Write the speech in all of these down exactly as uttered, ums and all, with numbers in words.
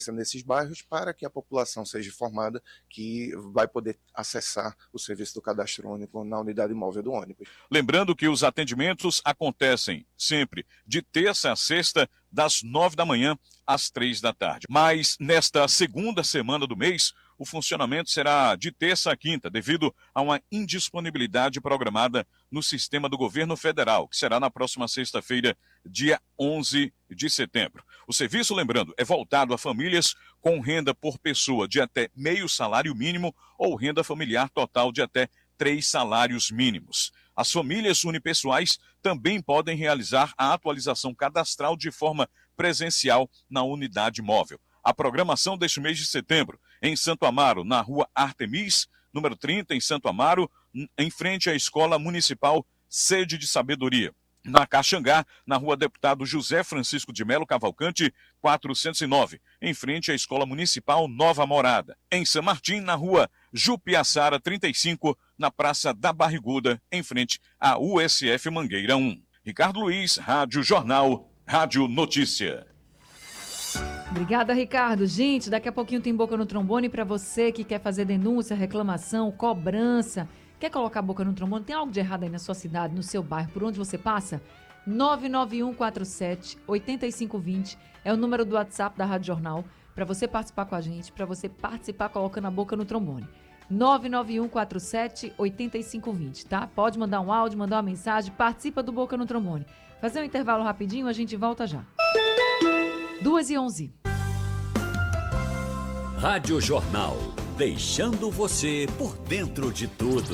nesses bairros para que a população seja informada que vai poder acessar o serviço do cadastro único na unidade móvel do ônibus. Lembrando que os atendimentos acontecem sempre de terça a sexta, das nove da manhã às três da tarde. Mas nesta segunda semana do mês, o funcionamento será de terça a quinta, devido a uma indisponibilidade programada no sistema do governo federal, que será na próxima sexta-feira, dia onze de setembro. O serviço, lembrando, é voltado a famílias com renda por pessoa de até meio salário mínimo ou renda familiar total de até três salários mínimos. As famílias unipessoais também podem realizar a atualização cadastral de forma presencial na unidade móvel. A programação deste mês de setembro, em Santo Amaro, na rua Artemis, número trinta, em Santo Amaro, em frente à Escola Municipal Sede de Sabedoria. Na Caxangá, na rua Deputado José Francisco de Melo Cavalcante, quatrocentos e nove, em frente à Escola Municipal Nova Morada. Em São Martim, na rua Jupiaçara trinta e cinco, na Praça da Barriguda, em frente à U S F Mangueira um. Ricardo Luiz, Rádio Jornal, Rádio Notícia. Obrigada, Ricardo. Gente, daqui a pouquinho tem Boca no Trombone para você que quer fazer denúncia, reclamação, cobrança. Quer colocar a boca no trombone? Tem algo de errado aí na sua cidade, no seu bairro, por onde você passa? nove nove um quatro sete oito cinco dois zero é o número do WhatsApp da Rádio Jornal para você participar com a gente, para você participar colocando a boca no trombone. nove nove um quatro sete oito cinco dois zero, tá? Pode mandar um áudio, mandar uma mensagem, participa do Boca no Trombone. Fazer um intervalo rapidinho, a gente volta já. duas e onze. Rádio Jornal, deixando você por dentro de tudo.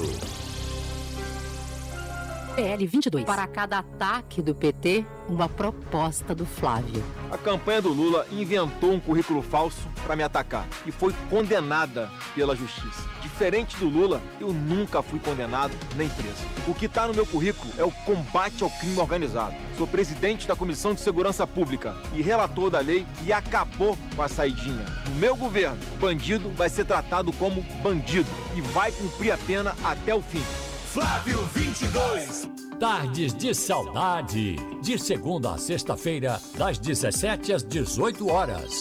P L vinte e dois. Para cada ataque do P T, uma proposta do Flávio. A campanha do Lula inventou um currículo falso para me atacar e foi condenada pela justiça. Diferente do Lula, eu nunca fui condenado nem preso. O que está no meu currículo é o combate ao crime organizado. Sou presidente da Comissão de Segurança Pública e relator da lei que acabou com a saidinha. No meu governo, bandido vai ser tratado como bandido e vai cumprir a pena até o fim. Flávio vinte e dois. Tardes de Saudade. De segunda a sexta-feira, das dezessete às dezoito horas.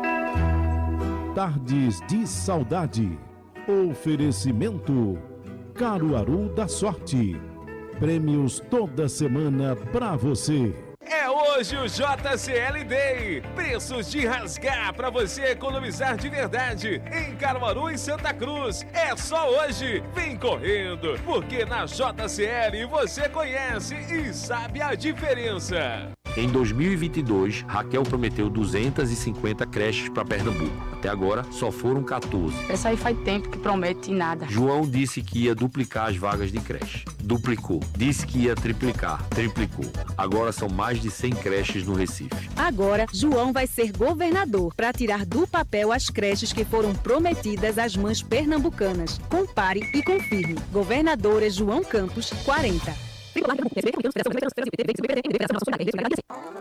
Tardes de Saudade. Oferecimento Caruaru da Sorte. Prêmios toda semana pra você. É hoje o J C L Day. Preços de rasgar para você economizar de verdade. Em Caruaru e Santa Cruz. É só hoje. Vem correndo, porque na J C L você conhece e sabe a diferença. Em dois mil e vinte e dois, Raquel prometeu duzentas e cinquenta creches para Pernambuco. Até agora, só foram quatorze. Essa aí faz tempo que promete nada. João disse que ia duplicar as vagas de creche. Duplicou. Disse que ia triplicar. Triplicou. Agora são mais de cem creches no Recife. Agora, João vai ser governador para tirar do papel as creches que foram prometidas às mães pernambucanas. Compare e confirme. Governadora João Campos, quarenta.